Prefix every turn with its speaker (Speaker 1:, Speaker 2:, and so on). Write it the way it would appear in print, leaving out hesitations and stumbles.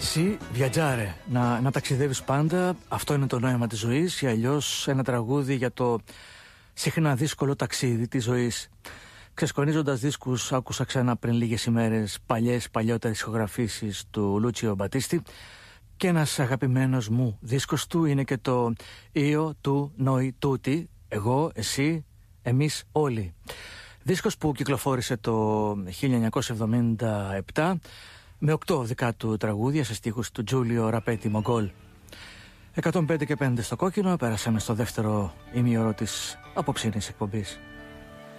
Speaker 1: Sì, viaggiare, να ταξιδεύεις πάντα, αυτό είναι το νόημα της ζωής, ή αλλιώς ένα τραγούδι για το συχνά δύσκολο ταξίδι της ζωής. Ξεσκονίζοντας δίσκους, άκουσα ξανά πριν λίγες ημέρες παλιότερες ηχογραφήσεις του Λούτσιο Μπατίστη και ένας αγαπημένος μου δίσκος του είναι και το «Io, tu, noi, tutti», εγώ, εσύ, εμείς όλοι. Δίσκος που κυκλοφόρησε το 1977 με 8 δικά του τραγούδια σε στίχους του Τζούλιο Ραπέτη Μογκόλ. 105 και 5 στο κόκκινο, πέρασαμε στο δεύτερο ημίωρο της απόψινής εκπομπής.